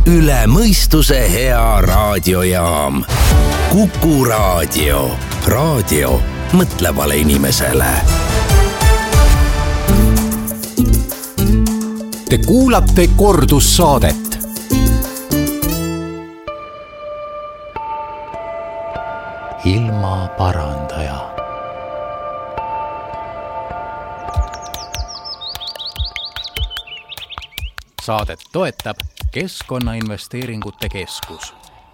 üle mõistuse hea raadiojaam. Kuku Raadio. Raadio mõtlevale inimesele. Te kuulate kordussaadet. Ilma parandaja. Saadet toetab Keskkonnainvesteeringute Keskus.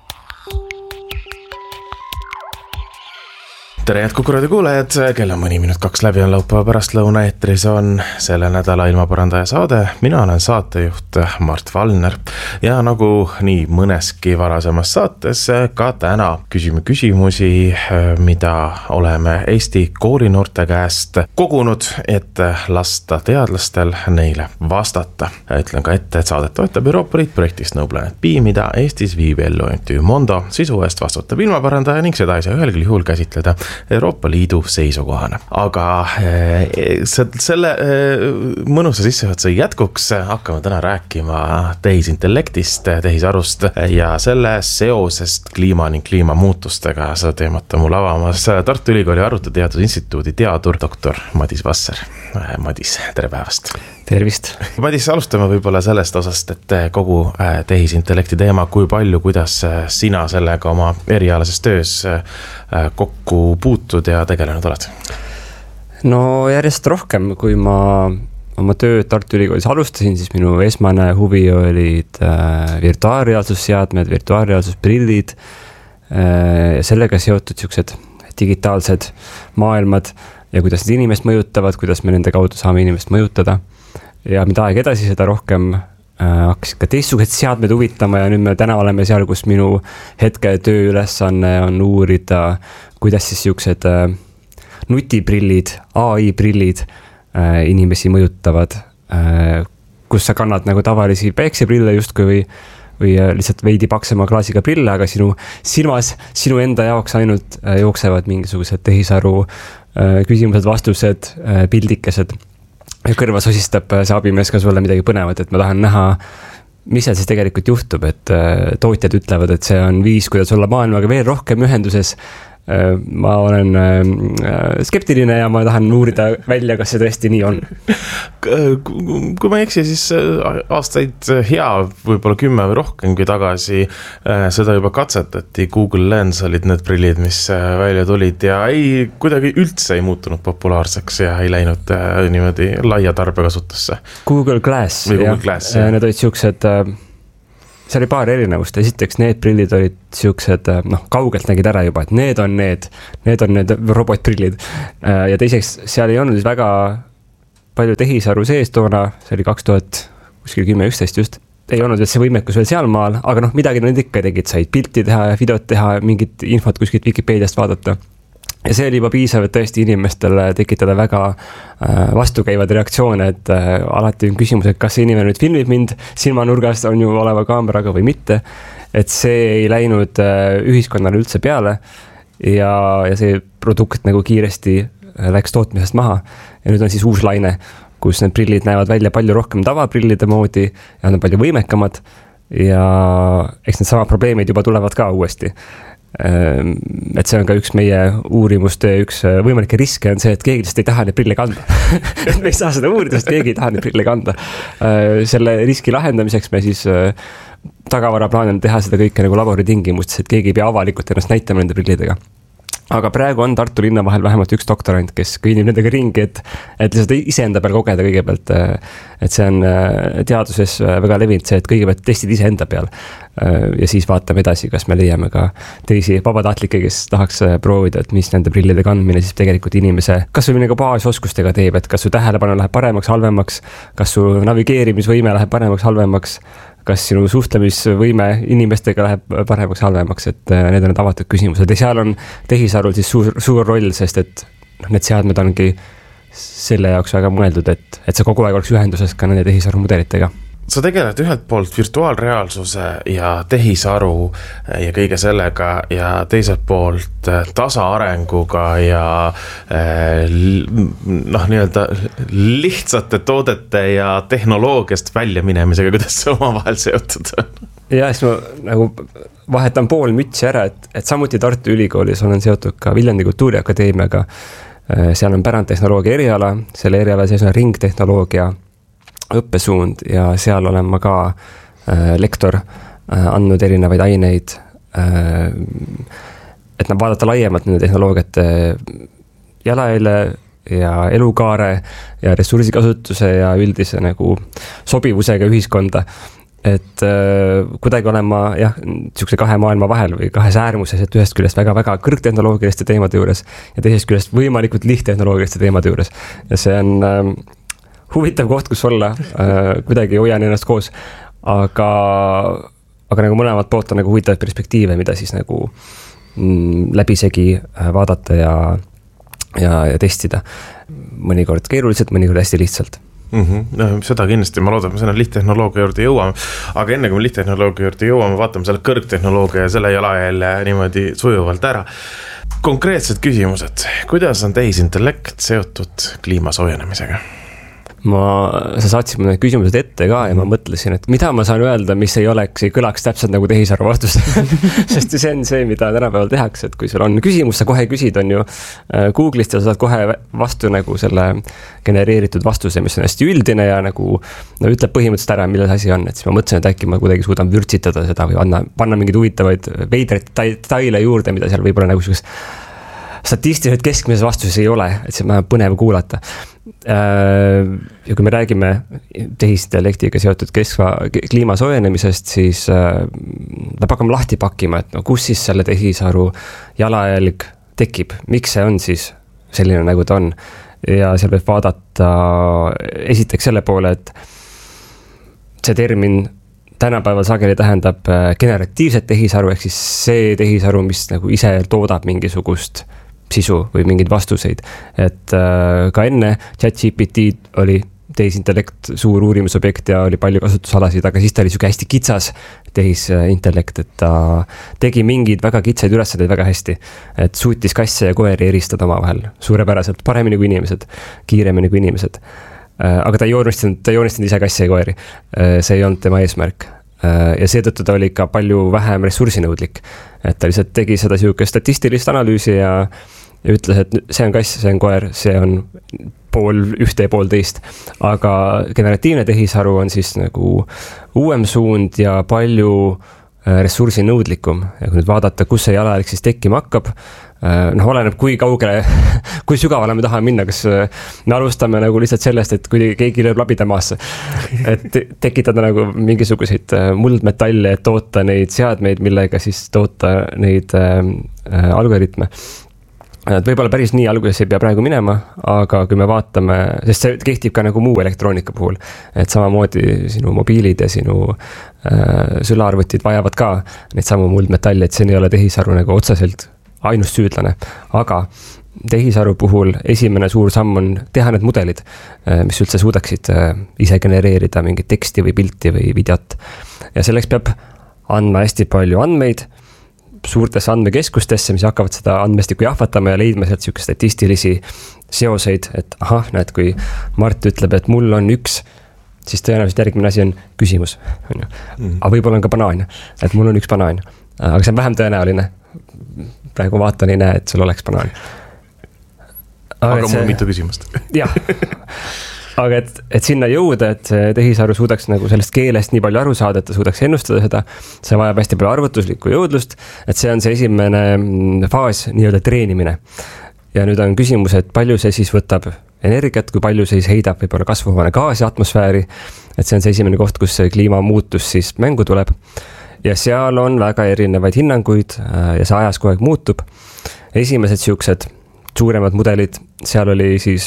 Tere head Kuku Raadio kuulajad, kell on mõni minut 2 läbi, on laupäeva pärastlõuna, eetris on selle nädala ilmaparandaja saade. Mina olen saatejuht Mart Valner ja nagu nii mõneski varasemas saates, ka täna küsime küsimusi, mida oleme Eesti koolinoorte käest kogunud, et lasta teadlastel neile vastata. Ütlen ka ette, et saadet toetab Euroopa Liit projektist No Planet B, mida Eestis viib ellu MTÜ Mondo. Sisu eest vastutab ilmaparandaja ning seda ei saa ühelgi juhul käsitleda Euroopa Liidu seisukohana. Aga selle mõnusa sissejuhatuse jätkuks hakkame täna rääkima tehisintellektist, tehisarust ja selle seosest kliima ning kliimamuutustega. Seda teemat on mul avamas Tartu Ülikooli Arvutiteadusinstituudi teadur doktor Madis Vasser. Madis, tere päevast! Tervist! Madis, alustame võib-olla sellest osast, et kogu tehisintellekti teema, kui palju, kuidas sina sellega oma erialases töös kokku puutud ja tegelenud oled? No järjest rohkem, kui ma oma tööd Tartu Ülikoolis alustasin, siis minu esmane huvi olid virtuaalreaalsusseadmed, virtuaalreaalsusprillid ja sellega seotud siuksed digitaalsed maailmad ja kuidas need inimest mõjutavad, kuidas me nende kaudu saame inimest mõjutada. Ja mida aeg edasi, seda rohkem hakkasid ka teistsugused seadmed huvitama ja nüüd me täna oleme seal, kus minu hetke tööülesanne on uurida, kuidas siis siuksed nutiprillid, AI-prillid inimesi mõjutavad, kus sa kannad nagu tavalisi päikseprille justkui või lihtsalt veidi paksema klaasiga prille, aga sinu silmas, sinu enda jaoks ainult jooksevad mingisugused tehisaru küsimused, vastused, pildikesed. Ja kõrvas osistab see abimees ka sulle midagi põnevat, et ma tahan näha, mis seal siis tegelikult juhtub, et tootjad ütlevad, et see on viis, kuidas olla maailmaga veel rohkem ühenduses. Ma olen skeptiline ja ma tahan uurida välja, kas see tõesti nii on. Kui ma ei eksi, siis aastaid hea, võib-olla 10 või rohkemgi tagasi seda juba katsetati. Google Lens olid need prillid, mis välja tulid ja kuidagi üldse ei muutunud populaarseks ja ei läinud niimoodi laia tarbekasutusse. Google Glass, need olid siuksed... See oli paar erinevust. Esiteks need prillid olid siuksed, kaugelt nägid ära juba, et need on need robotprillid. Ja teiseks, seal ei olnud väga palju tehisaru sees toona, see oli 2010-11 just. Ei olnud see võimekus veel seal maal, aga midagi nad ikka tegid, said pilti teha, videot teha, mingit infot kuskilt Wikipediast vaadata. Ja see oli juba piisav, et tõesti inimestele tekitada väga vastukäivad reaktsioone, et alati on küsimus, et kas see inimene nüüd filmib mind silmanurgast on ju oleva kaameraga või mitte, et see ei läinud ühiskonnale üldse peale ja see produkt nagu kiiresti läks tootmisest maha ja nüüd on siis uus laine, kus need prillid näevad välja palju rohkem tavaprillide moodi ja on palju võimekamad ja eks need sama probleemid juba tulevad ka uuesti. Et see on ka üks meie uurimuste üks võimalikke riske on see, et keegi lihtsalt ei taha neid prille kanda. Me ei saa seda uurida, sest keegi ei taha neid prille kanda. Selle riski lahendamiseks me siis tagavara plaanin teha seda kõike nagu laboritingimustes, et keegi ei pea avalikult ennast näitama nende prillidega. Aga praegu on Tartu linna vahel vähemalt üks doktorant, kes kõnnib nendega ringi, et lihtsalt iseenda peal kogeda kõigepealt, et see on teaduses väga levinud see, et kõigepealt testid iseenda peal ja siis vaatame edasi, kas me leiame ka teisi vabatahtlikke, kes tahaks proovida, et mis nende prillide kandmine siis tegelikult inimese, kas või mingi baasoskustega teeb, et kas su tähelepanu läheb paremaks, halvemaks, kas su navigeerimisvõime läheb paremaks, halvemaks, kas sinu suhtlemisvõime inimestega läheb paremaks, halvemaks, et need on need avatud küsimused ja seal on tehisarul siis suur roll, sest et need seadmed ongi selle jaoks väga mõeldud, et see kogu aeg oleks ühenduses ka nende tehisaru mudelitega. Sa tegeled ühelt poolt virtuaalreaalsuse ja tehisaru ja kõige sellega ja teiselt poolt tasaarenguga ja nii-öelda lihtsate toodete ja tehnoloogiast välja minemisega, kuidas see omavahel seotud on? ja siis ma nagu vahetan pool mütsi ära, et samuti Tartu Ülikoolis olen seotud ka Viljandi Kultuuriakadeemiaga. Seal on pärandtehnoloogia eriala, selle eriala sees on ringtehnoloogia õppesuund ja seal olen ma ka lektor andnud erinevaid aineid, et vaadata laiemalt nende tehnoloogiate jalajälje ja elukaare ja ressursikasutuse ja üldise nagu sobivusega ühiskonda. Et kuidagi olen ma niisuguse kahe maailma vahel või kahes äärmuses, et ühest küljest väga-väga kõrgtehnoloogiliste teemade juures ja teisest küljest võimalikult lihttehnoloogiliste teemade juures. Ja see on huvitav koht, kus olla, kuidagi hoian ennast koos, aga nagu mõlemad poolt on nagu huvitavaid perspektiive, mida siis nagu läbisegi vaadata ja testida. Mõnikord keeruliselt, mõnikord hästi lihtsalt. Seda kindlasti, ma loodan, et me selle lihttehnoloogia juurde jõuame, aga enne kui me lihttehnoloogia juurde jõuame, vaatame selle kõrgtehnoloogia ja selle jalajälje niimoodi sujuvalt ära. Konkreetsed küsimused, kuidas on tehisintellekt seotud kliima soojenemisega? Sa saatsid mulle küsimused ette ka ja ma mõtlesin, et mida ma saan öelda, mis ei kõlaks täpselt nagu tehisaru vastus. Sest see on see, mida tänapäeval tehakse, et kui sul on küsimus, sa kohe küsid, on ju Google'ist ja sa saad kohe vastu nagu selle genereeritud vastuse, mis on hästi üldine ja nagu ütleb põhimõtteliselt ära, milles asi on. Et siis ma mõtlesin, et äkki ma kuidagi suudan vürtsitada seda või panna mingeid huvitavaid veidraid detaile juurde, mida seal võib-olla nagu statistiliselt keskmises vastuses ei ole, et see on põnev kuulata. Ja kui me räägime tehisintellektiga seotud kliima soojenemisest, siis peab hakkama lahti pakkima, et kus siis selle tehisaru jalajälg tekib, miks see on siis selline, nagu ta on. Ja seal võib vaadata esiteks selle poole, et see termin tänapäeval sageli tähendab generatiivset tehisaru, ehk siis see tehisaru, mis nagu ise toodab mingisugust sisu või mingeid vastuseid. Et ka enne ChatGPT oli tehisintellekt suur uurimusobjekt ja oli palju kasutusalasid, aga siis ta oli hästi kitsas tehisintellekt, et ta tegi mingeid väga kitsaid ülesandeid väga hästi. Et suutis kasse ja koeri eristada omavahel suurepäraselt, paremini kui inimesed, kiiremini kui inimesed. Aga ta ei joonistanud ise kasse ja koeri. See ei olnud tema eesmärk. Ja seetõttu ta oli ka palju vähem ressursinõudlik. Et ta lihtsalt tegi seda siukest statistilist analüüsi ja ütles, et see on kass, see on koer, see on ühte ja pool teist. Aga generatiivne tehisaru on siis nagu uuem suund ja palju ressursinõudlikum. Ja kui nüüd vaadata, kus see jalajälg siis tekkima hakkab, oleneb kui kaugele, kui sügavale me tahame minna, kas me alustame nagu lihtsalt sellest, et kui keegi lööb labida maasse, et tekitada nagu mingisuguseid muldmetalle, et toota neid seadmeid, millega siis toota neid algoritme. Et võib-olla päris nii alguses ei pea praegu minema, aga kui me vaatame, sest see kehtib ka nagu muu elektroonika puhul, et samamoodi sinu mobiilid ja sinu sülaarvutid vajavad ka neid samu muldmetalle, et see ei ole tehisaru nagu otseselt ainus süüdlane, aga tehisaru puhul esimene suur samm on teha need mudelid, mis üldse suudaksid ise genereerida mingit teksti või pilti või videot. Ja selleks peab andma hästi palju andmeid suurtesse andmekeskustesse, mis hakkavad seda andmestikku jahvatama ja leidma sealt siukest statistilisi seoseid, et näed, kui Mart ütleb, et mul on üks, siis tõenäoliselt järgmine asi on küsimus. Aga võib-olla on ka banaan, et mul on üks banaan, aga see on vähem tõenäoline. Praegu vaatan ei näe, et sul oleks banaan. Aga mul on mitu küsimust. Jah, aga et sinna jõuda, et tehisaru suudaks nagu sellest keelest nii palju aru saada, et ta suudaks ennustada seda, see vajab hästi palju arvutuslikku jõudlust, et see on see esimene faas, nii-öelda treenimine. Ja nüüd on küsimus, et palju see siis võtab energiat, kui palju see siis heidab võib-olla kasvuhoonegaasi atmosfääri, et see on see esimene koht, kus see kliimamuutus siis mängu tuleb. Ja seal on väga erinevaid hinnanguid ja see ajas kogu aeg muutub. Esimesed siuksed suuremad mudelid, seal oli siis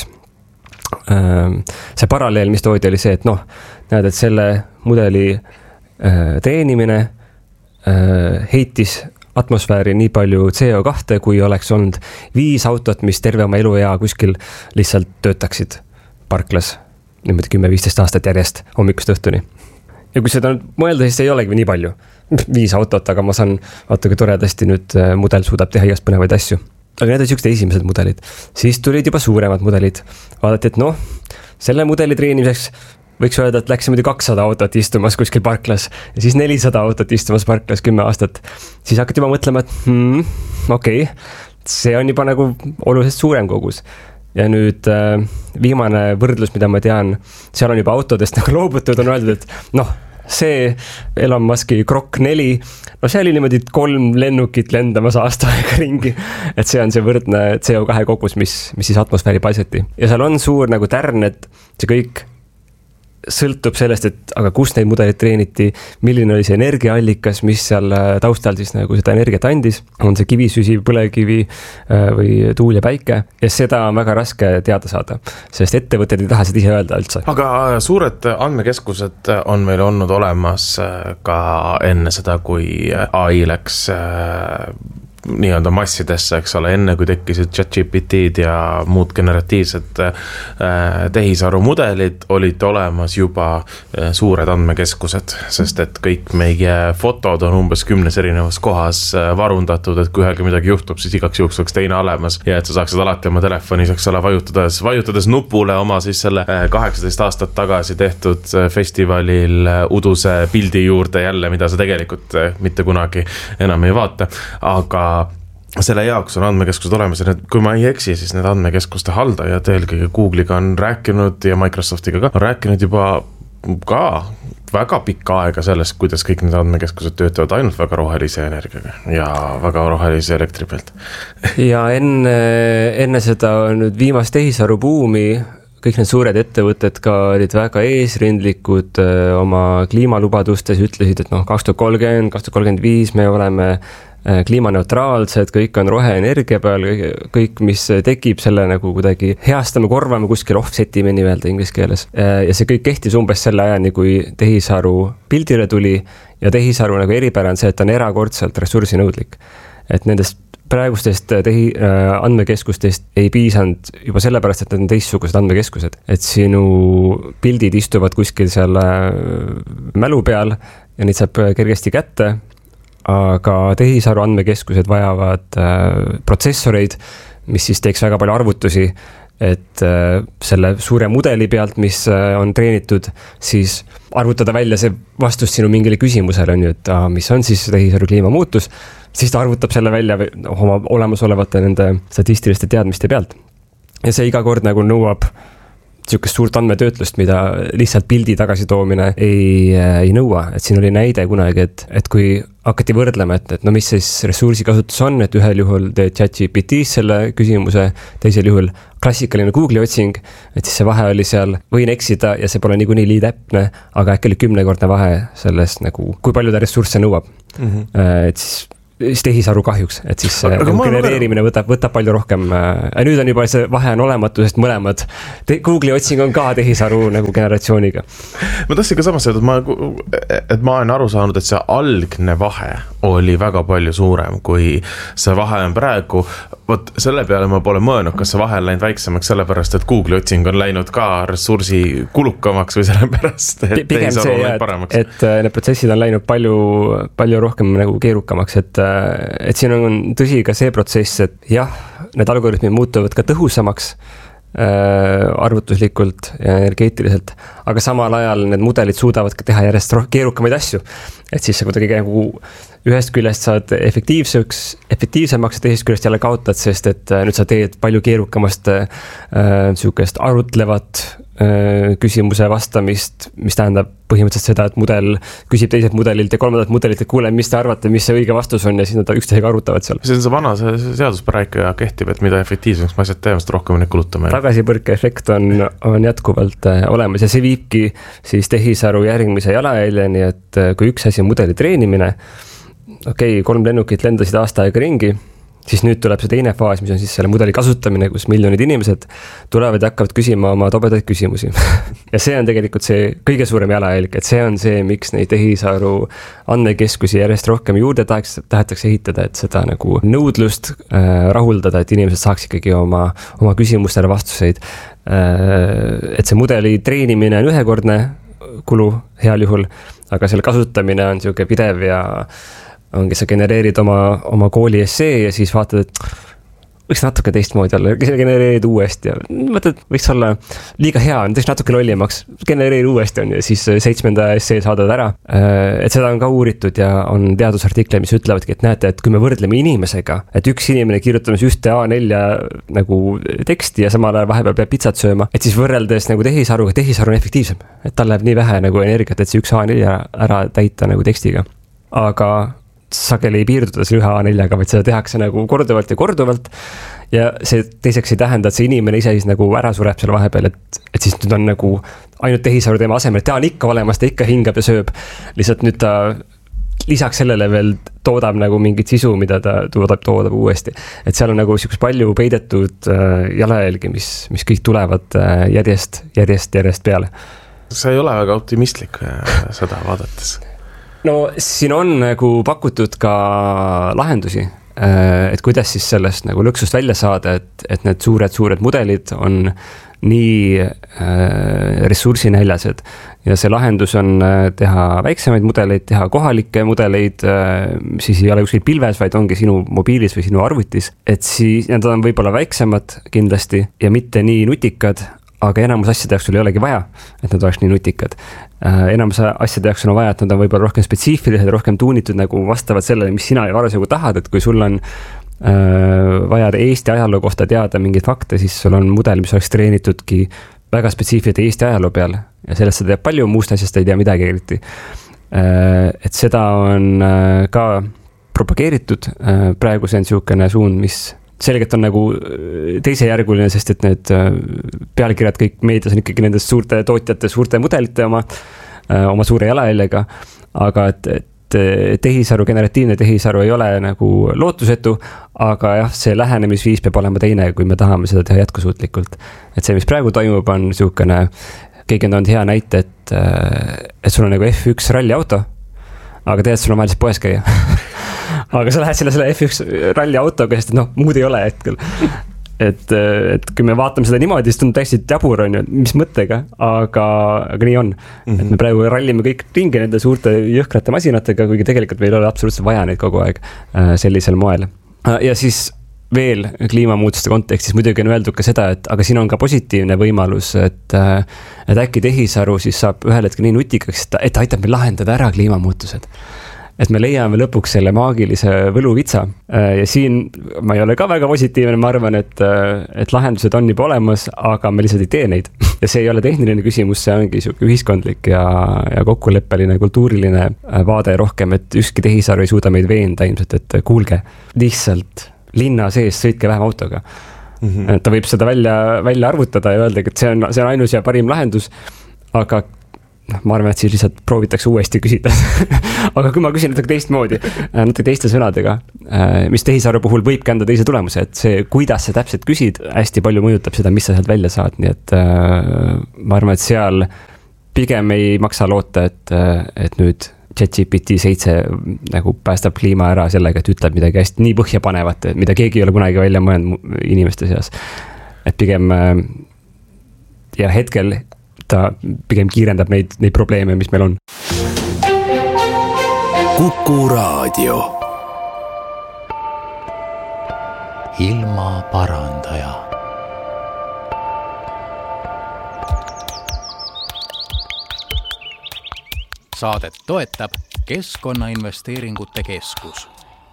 see paralleel, mis toodi, oli see, et näed, et selle mudeli treenimine heitis atmosfääri nii palju CO2, kui oleks olnud 5 autot, mis terve oma eluea kuskil lihtsalt töötaksid parklas niimoodi 10-15 aastat järjest hommikust õhtuni. Ja kui seda mõelda, siis ei olegi nii palju. 5 autot, aga ma saan vaata, kui toredasti nüüd mudel suudab teha igast põnevaid asju. Aga need on siuksed esimesed mudelid. Siis tulid juba suuremad mudelid. Vaadati, et selle mudeli treenimiseks võiks öelda, et läks 200 autot istumas kuskil parklas ja siis 400 autot istumas parklas 10 aastat. Siis hakati juba mõtlema, et okei, see on juba nagu oluliselt suurem kogus. Ja nüüd viimane võrdlus, mida ma tean, seal on juba autodest nagu loobutud, on öeldud, et see Elon Muski Grok 4, see oli niimoodi 3 lennukit lendamas aasta aega ringi, et see on see võrdne CO2 kogus, mis siis atmosfääri paiseti. Ja seal on suur nagu tärn, et see kõik sõltub sellest, et aga kus neid mudelid treeniti, milline oli see energiaallikas, mis seal taustal siis nagu seda energiat andis, on see kivisüsi, põlevkivi või tuul ja päike ja seda on väga raske teada saada, sest ettevõtted ei taha seda ise öelda üldse. Aga suured andmekeskused on meil olnud olemas ka enne seda, kui AI läks nii-öelda massidesse, eks ole, enne kui tekkisid ChatGPT-d ja muud generatiivsed tehisarumudelid, olid olemas juba suured andmekeskused, sest et kõik meie fotod on umbes 10 erinevas kohas varundatud, et kui ühega midagi juhtub, siis igaks juhuks oleks teine olemas ja et sa saaksid alati oma telefonis, eks ole, vajutades nupule oma siis selle 18 aastat tagasi tehtud festivalil uduse pildi juurde jälle, mida sa tegelikult mitte kunagi enam ei vaata, aga selle jaoks on andmekeskused olemas ja kui ma ei eksi, siis need andmekeskuste haldajad eelkõige Google'iga on rääkinud ja Microsoftiga ka on rääkinud juba ka väga pikka aega sellest, kuidas kõik need andmekeskused töötavad ainult väga rohelise energiaga ja väga rohelise elektri pealt. Ja enne seda nüüd viimast tehisaru buumi kõik need suured ettevõtted ka olid väga eesrindlikud oma kliimalubadustes, ütlesid, et 2030, 2035 me oleme kliimaneutraalsed, kõik on roheenergia peal, kõik, mis tekib selle nagu kuidagi heastame, korvame kuskil offsetime nii-öelda inglise keeles. Ja see kõik kehtis umbes selle ajani, kui tehisaru pildile tuli ja tehisaru nagu eripära on see, et on erakordselt ressursinõudlik. Et nendest praegustest andmekeskustest ei piisanud juba sellepärast, et need on teistsugused andmekeskused. Et sinu pildid istuvad kuskil seal mälu peal ja neid saab kergesti kätte, aga tehisaru andmekeskused vajavad protsessoreid, mis siis teeks väga palju arvutusi, et selle suure mudeli pealt, mis on treenitud, siis arvutada välja see vastus sinu mingile küsimusele, et mis on siis tehisaru kliimamuutus, siis ta arvutab selle välja oma olemasolevate nende statistiliste teadmiste pealt. Ja see iga kord nagu nõuab niisugust suurt andmetöötlust, mida lihtsalt pildi tagasi toomine ei nõua. Et siin oli näide kunagi, et kui hakati võrdlema, et mis siis ressursikasutus on, et ühel juhul teed ChatGPT-s selle küsimuse, teisel juhul klassikaline Google'i otsing, et siis see vahe oli seal, võin eksida ja see pole niikuinii nii täpne, aga äkki oli 10-kordne vahe sellest, nagu, kui palju ta ressursse nõuab. Et siis tehisaru kahjuks, et siis genereerimine võtab palju rohkem. Nüüd on juba see vahe on olematu, sest mõlemad Google'i otsing on ka tehisaru nagu generatsiooniga. Ma tahtsin ka samas öelda, et ma olen aru saanud, et see algne vahe oli väga palju suurem, kui see vahe on praegu. Võt, selle peale ma pole mõelnud, kas see vahe on läinud väiksemaks sellepärast, et Google'i otsing on läinud ka ressursi kulukamaks või sellepärast, et tehisaru on läinud paremaks. Et need protsessid on läinud palju rohkem nagu keerukamaks, et siin on tõsi ka see protsess, et jah, need algoritmid muutuvad ka tõhusamaks arvutuslikult ja energeetiliselt, aga samal ajal need mudelid suudavad ka teha järjest keerukamaid asju. Et siis sa kuidagi nagu ühest küljest saad efektiivsemaks ja teisest küljest jälle kaotad, sest et nüüd sa teed palju keerukamast niisugust arutlevat küsimuse vastamist, mis tähendab põhimõtteliselt seda, et mudel küsib teiselt mudelilt ja kolmandat mudelilt, et kuule, mis te arvate, mis see õige vastus on ja siis nad üksteisega arutavad seal. See on see vana seaduspära ikka kehtib, et mida efektiivsemaks ma asjad teeme, seda rohkem neid kulutame. Tagasipõrke efekt on jätkuvalt olemas ja see viibki siis tehisaru järgmise jalaeljeni, et kui üks asi on mudeli treenimine, 3 lennukit lendasid aasta aega ringi, siis nüüd tuleb see teine faas, mis on siis selle mudeli kasutamine, kus miljonid inimesed tulevad ja hakkavad küsima oma tobedaid küsimusi. Ja see on tegelikult see kõige suurem jalajälg, et see on see, miks neid tehisaru andmekeskusi järjest rohkem juurde tahetakse ehitada, et seda nagu nõudlust rahuldada, et inimesed saaks ikkagi oma küsimustele vastuseid. Et see mudeli treenimine on ühekordne kulu heal juhul, aga selle kasutamine on niisugune pidev ja ongi sa genereerid oma kooli essee ja siis vaatad, et võiks natuke teistmoodi olla, genereerid uuesti ja mõtled, võiks olla liiga hea, on tõesti natuke lollimaks, genereerid uuesti on ja siis 7. essee saadad ära. Et seda on ka uuritud ja on teadusartikle, mis ütlevadki, et näete, et kui me võrdleme inimesega, et üks inimene kirjutamas ühte A4 nagu teksti ja samal ajal vahepeal peab pitsat sööma, et siis võrreldes nagu tehisaruga, tehisaru on efektiivsem, et tal läheb nii vähe nagu energiat, et see üks A4 ära täita nagu tekstiga. Aga sageli ei piirduda selle ühe A4-ga, vaid seda tehakse nagu korduvalt ja see teiseks ei tähenda, et see inimene ise siis nagu ära sureb seal vahepeal, et siis nüüd on nagu ainult tehisaru teema asemel, et ta on ikka olemas, ta ikka hingab ja sööb, lihtsalt nüüd ta lisaks sellele veel toodab nagu mingit sisu, mida ta toodab uuesti, et seal on nagu siukest palju peidetud jalajälgi, mis kõik tulevad järjest peale. See ei ole väga optimistlik seda vaadates. No siin on nagu pakutud ka lahendusi, et kuidas siis sellest nagu lõksust välja saada, et need suured mudelid on nii ressursinäljased ja see lahendus on teha väiksemaid mudeleid, teha kohalikke mudeleid, siis ei ole kuskil pilves, vaid ongi sinu mobiilis või sinu arvutis, et siis need on võib-olla väiksemad kindlasti ja mitte nii nutikad, aga enamus asjade jaoks sul ei olegi vaja, et nad oleks nii nutikad. Enamus asjade jaoks on vaja, et nad on võib-olla rohkem spetsiifilised, rohkem tuunitud nagu vastavad sellele, mis sina varasjagu tahad, et kui sul on vaja Eesti ajaloo kohta teada mingeid fakte, siis sul on mudel, mis oleks treenitudki väga spetsiifilite Eesti ajaloo peale ja sellest sa tead palju, muust asjast ei tea midagi eriti. Et seda on ka propageeritud, praegu see on niisugune suund, mis selgelt on nagu teisejärguline, sest et need pealkirjad kõik meedias on ikkagi nendest suurte tootjate, suurte mudelite oma suure jalajäljega, aga et tehisaru, generatiivne tehisaru ei ole nagu lootusetu, aga jah, see lähenemisviis peab olema teine, kui me tahame seda teha jätkusuutlikult. Et see, mis praegu toimub, on niisugune, keegi on hea näite, et sul on nagu F1 ralliauto, aga tead, sul on vaja poes käia. Aga sa lähed selle F1 ralli autoga, sest muud ei ole hetkel. Et kui me vaatame seda niimoodi, siis tundub täiesti jabur on ju, mis mõttega, aga nii on. Et me praegu rallime kõik ringi nende suurte jõhkrate masinatega, kuigi tegelikult meil ei ole absoluutselt vaja neid kogu aeg sellisel moel. Ja siis veel kliimamuutuste kontekstis muidugi on öeldud ka seda, et aga siin on ka positiivne võimalus, et äkki tehisaru siis saab ühel hetkel nii nutikaks, et aitab meil lahendada ära kliimamuutused. Et me leiame lõpuks selle maagilise võluvitsa ja siin ma ei ole ka väga positiivne, ma arvan, et lahendused on juba olemas, aga me lihtsalt ei tee neid. Ja see ei ole tehniline küsimus, see ongi ühiskondlik ja kokkuleppeline, kultuuriline vaade rohkem, et ükski tehisaru ei suuda meid veenda ilmselt, et kuulge, lihtsalt linna sees sõitke vähem autoga. Ta võib seda välja arvutada ja öelda, et see on ainus ja parim lahendus, aga ma arvan, et siis lihtsalt proovitakse uuesti küsida. Aga kui ma küsin natuke teistmoodi, natuke teiste sõnadega, mis tehisaru puhul võibki anda teise tulemuse, et see, kuidas sa täpselt küsid, hästi palju mõjutab seda, mis sa sealt välja saad, nii et ma arvan, et seal pigem ei maksa loota, et nüüd ChatGPT 7 nagu päästab kliima ära sellega, et ütleb midagi hästi nii põhja panevat, mida keegi ei ole kunagi välja mõelnud inimeste seas. Et pigem ja hetkel ta pigem kiirendab neid probleeme, mis meil on. Kuku Raadio. Ilma parandaja. Saadet toetab Keskkonnainvesteeringute Keskus.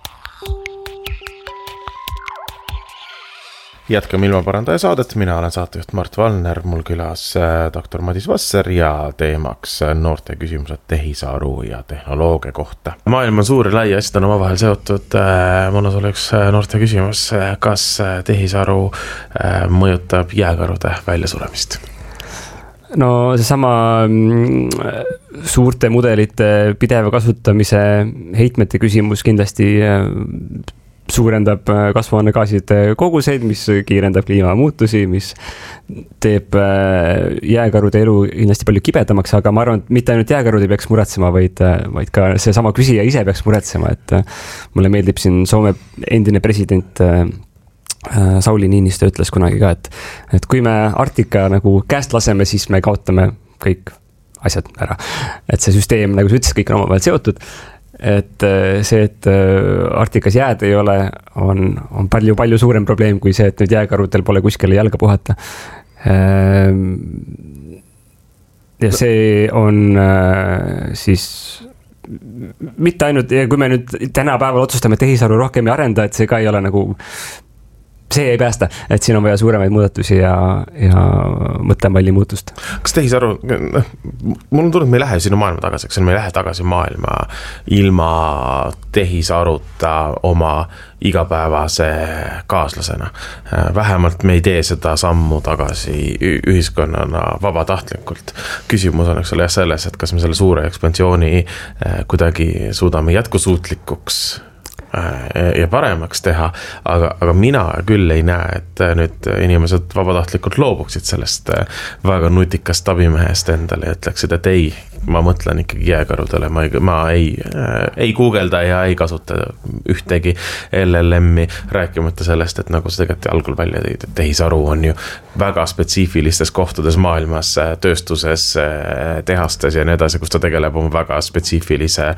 Jätkame Ilmaparandaja saadet, mina olen saatejuht Mart Valner, mul külas doktor Madis Vasser ja teemaks noorte küsimused tehisaru ja tehnoloogia kohta. Maailm on suur ja lai, asjad on omavahel seotud. Mul on sulle üks noorte küsimus, kas tehisaru mõjutab jääkarude väljasuremist? No seesama suurte mudelite pideva kasutamise heitmete küsimus kindlasti suurendab kasvuhoonegaaside koguseid, mis kiirendab kliimamuutusi, mis teeb jääkarude elu kindlasti palju kibedamaks, aga ma arvan, et mitte ainult jääkarud ei peaks muretsema, vaid ka see sama küsija ise peaks muretsema, et mulle meeldib siin Soome endine president Sauli Niinistö ütles kunagi ka, et kui me Arktika nagu käest laseme, siis me kaotame kõik asjad ära. Et see süsteem, nagu sa ütlesid, kõik on omavahel seotud. et see, et Arktikas jääd ei ole, on palju suurem probleem kui see, et nüüd jääkarudel pole kuskile jalga puhata. Ja see on siis mitte ainult, ja kui me nüüd tänapäeval otsustame tehisaru rohkem ei arenda, et see ka ei ole nagu, see ei päästa, et siin on vaja suuremaid muudatusi ja mõttemalli muutust. Kas tehisaru, mul on tulnud, me ei lähe sinu maailma tagasi, eks me ei lähe tagasi maailma ilma tehisaruta oma igapäevase kaaslasena. Vähemalt me ei tee seda sammu tagasi ühiskonnana vabatahtlikult. Küsimus on eks ole selles, et kas me selle suure ekspansiooni kuidagi suudame jätkusuutlikuks ja paremaks teha, aga mina küll ei näe, et nüüd inimesed vabatahtlikult loobuksid sellest väga nutikast abimehest endale ja ütleksid, et ei, ma mõtlen ikkagi jääkarudele, ma ei googelda ja ei kasuta ühtegi LLM-i, rääkimata sellest, et nagu see tegelikult algul välja tõid, et tehisaru on ju väga spetsiifilistes kohtades maailmas, tööstuses, tehastes ja nii edasi, kus ta tegeleb oma väga spetsiifilise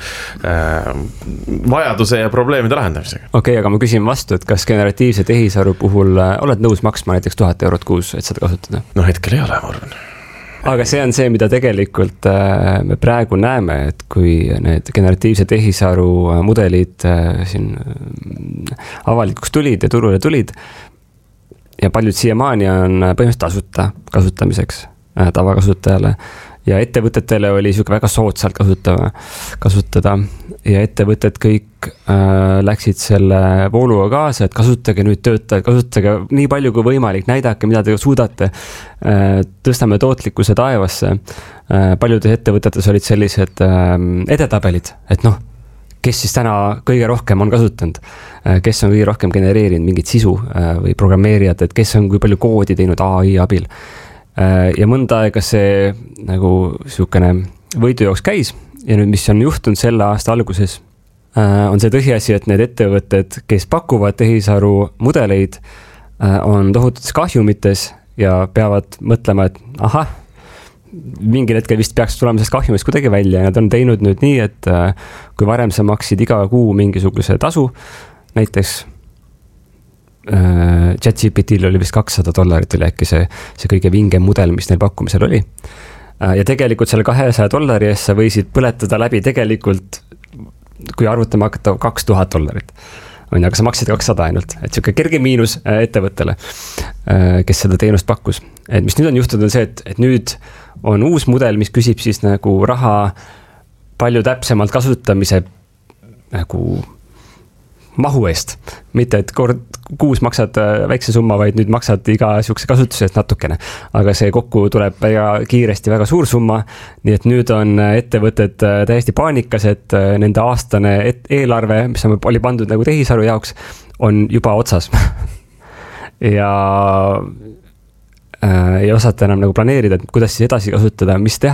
vajaduse ja probleemide lahendamisega. Okei, aga ma küsin vastu, et kas generatiivse tehisaru puhul oled nõus maksma näiteks 1000 eurot kuus, et seda kasutada? No hetkel ei ole, ma arvan. Aga see on see, mida tegelikult me praegu näeme, et kui need generatiivse tehisaru mudelid siin avalikuks tulid ja turule tulid ja paljud siiamaani on põhimõtteliselt tasuta kasutamiseks tavakasutajale ja ettevõtetele oli siuke väga soodsalt kasutada ja ettevõtted kõik läksid selle vooluga kaasa, et kasutage nüüd töötajad, kasutage nii palju kui võimalik, näidake, mida te suudate, tõstame tootlikkuse taevasse. Paljudes ettevõtetes olid sellised edetabelid, et noh, kes siis täna kõige rohkem on kasutanud, kes on kõige rohkem genereerinud mingit sisu või programmeerijad, et kes on kui palju koodi teinud AI abil. Ja mõnda aega see nagu siukene võidujooks käis ja nüüd, mis on juhtunud selle aasta alguses, on see tõsiasi, et need ettevõtted, kes pakuvad tehisaru mudeleid, on tohututes kahjumites ja peavad mõtlema, et ahah, mingil hetkel vist peaks tulema sellest kahjumist kuidagi välja ja nad on teinud nüüd nii, et kui varem sa maksid iga kuu mingisuguse tasu, näiteks ChatGPT-l oli vist $200 oli äkki see kõige vingem mudel, mis neil pakkumisel oli. Ja tegelikult selle $200 eest sa võisid põletada läbi tegelikult, kui arvutama hakata $2000. Aga sa maksid 200 ainult, et siuke kerge miinus ettevõttele, kes seda teenust pakkus. Et mis nüüd on juhtunud on see, et nüüd on uus mudel, mis küsib siis nagu raha palju täpsemalt kasutamise nagu mahu eest. Mitte, et kuus maksad väikse summa, vaid nüüd maksad iga siukse kasutuse eest natukene. Aga see kokku tuleb väga kiiresti väga suur summa, nii et nüüd on ettevõtted täiesti paanikas, et nende aastane eelarve, mis oli pandud nagu tehisaru jaoks, on juba otsas. ja ei osata enam nagu planeerida, et kuidas siis edasi kasutada, mis teha.